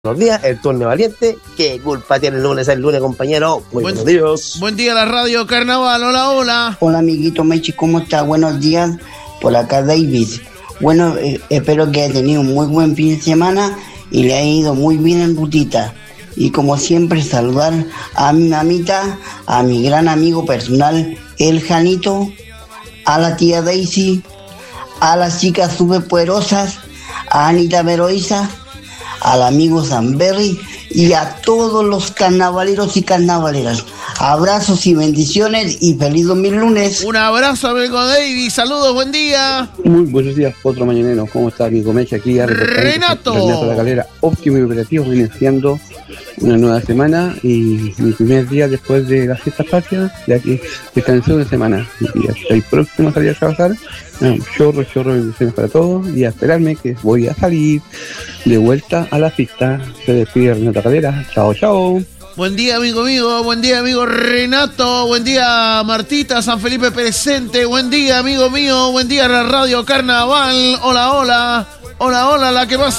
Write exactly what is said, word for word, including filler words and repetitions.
Buenos días, el turno valiente. ¿Qué culpa tiene el lunes? El lunes, compañero. Muy Buen, buenos días. Buen día, la radio Carnaval. Hola, hola. Hola, amiguito Mechi, ¿cómo está? Buenos días. Por acá, David. Bueno, eh, espero que haya tenido un muy buen fin de semana y le haya ido muy bien en rutita. Y como siempre, saludar a mi mamita, a mi gran amigo personal, el Janito, a la tía Daisy, a las chicas superpoderosas, a Anita Veroiza, al amigo Samberry y a todos los carnavaleros y carnavaleras. Abrazos y bendiciones y feliz dos mil lunes. Un abrazo, amigo David. Saludos, buen día. Muy buenos días, Potro Mañanero. ¿Cómo está, amigo Mecha? Aquí a Renato. Renato La Calera, óptimo y operativo, iniciando una nueva semana y mi primer día después de las fiestas patrias, ya que descansé una semana y hasta el próximo salir a trabajar. No, chorro, chorro de bendiciones para todos y a esperarme que voy a salir de vuelta a la pista. Se despide Renato La Calera. Chao, chao. Buen día, amigo mío. Buen día, amigo Renato. Buen día, Martita, San Felipe presente. Buen día, amigo mío. Buen día, la radio Carnaval. Hola, hola. Hola, hola, la que más